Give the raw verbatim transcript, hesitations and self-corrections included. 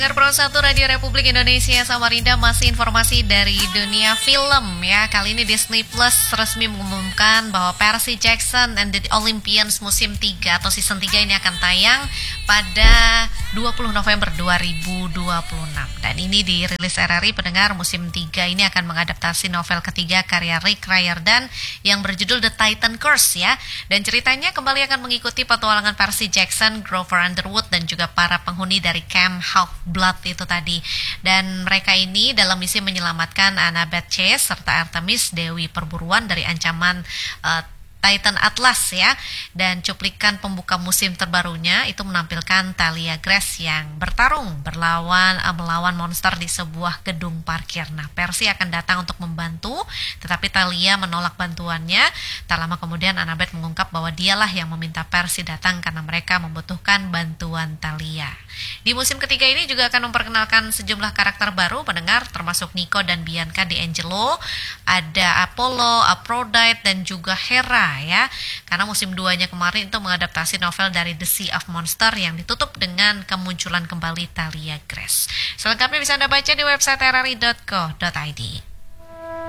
Dengar Pro satu Radio Republik Indonesia Samarinda, masih informasi dari dunia film ya. Kali ini Disney Plus resmi mengumumkan bahwa Percy Jackson and the Olympians musim tiga atau season tiga ini akan tayang pada dua puluh November dua ribu dua puluh enam. Dan ini dirilis R R I. Pendengar, musim tiga ini akan mengadaptasi novel ketiga karya Rick Riordan yang berjudul The Titan Curse ya. Dan ceritanya kembali akan mengikuti petualangan Percy Jackson, Grover Underwood dan juga para penghuni dari Camp Half-Blood itu tadi. Dan mereka ini dalam misi menyelamatkan Annabeth Chase serta Artemis, Dewi Perburuan dari ancaman uh, Titan Atlas ya. Dan cuplikan pembuka musim terbarunya itu menampilkan Thalia Grace yang bertarung berlawan uh, melawan monster di sebuah gedung parkir. Nah, Percy akan datang untuk membantu, tetapi Thalia menolak bantuannya. Tak lama kemudian Annabeth mengungkap bahwa dialah yang meminta Percy datang karena mereka membutuhkan bantuan Thalia. Di musim ketiga ini juga akan memperkenalkan sejumlah karakter baru pendengar, termasuk Nico dan Bianca D'Angelo, ada Apollo, Aphrodite dan juga Hera ya. Karena musim dua-nya kemarin itu mengadaptasi novel dari The Sea of Monster yang ditutup dengan kemunculan kembali Thalia Grace. Selengkapnya bisa Anda baca di website r r i dot co dot i d.